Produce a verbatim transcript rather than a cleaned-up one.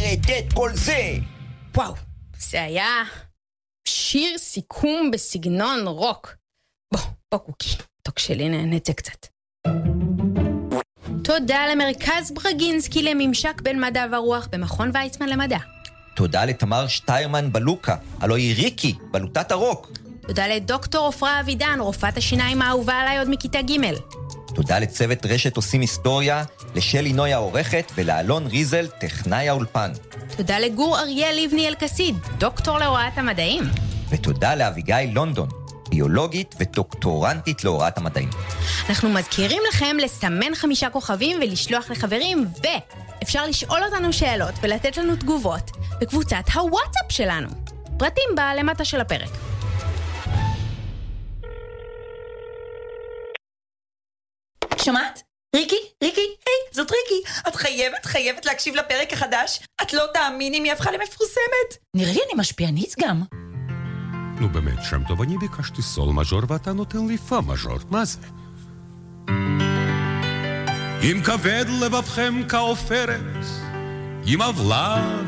לתת את כל זה? וואו, זה היה שיר סיכום בסגנון רוק. בוא, בוא קוקי, תוק שלי נהנית קצת. תודה למרכז ברג'ינסקי לממשק בין מדע ורוח במכון ויצמן למדע. תודה לתמר שטיירמן בלוקה, הלוא היא ריקי, בלוטת הרוק. תודה לדוקטור עופרה אבידן, רופאת השיניים האהובה עליי עוד מכיתה ג'. תודה לצוות רשת עושים היסטוריה, לשלי נויה עורכת ולאלון ריזל, טכנאי האולפן. תודה לגור אריה ליבני אלקסיד, דוקטור להוראת המדעים. ותודה לאביגיל לונדון, ביולוגית ודוקטורנטית להוראת המדעים. אנחנו מזכירים לכם לסמן חמישה כוכבים ולשלוח לחברים, ואפשר לשאול אותנו שאלות ולתת לנו תגובות בקבוצת הוואטסאפ שלנו. פרטים בלמטה של הפרק. שומעת? ריקי? ריקי? היי, זאת ריקי. את חייבת, חייבת להקשיב לפרק החדש. את לא תאמיני מי הפכה למפורסמת. נראה לי אני משפיענית גם. נו באמת, שם טוב, אני ביקשתי סול מז'ור ואתה נותן לי פה מז'ור. מה זה? אם כבד לבבכם כעופרת, אם עוולה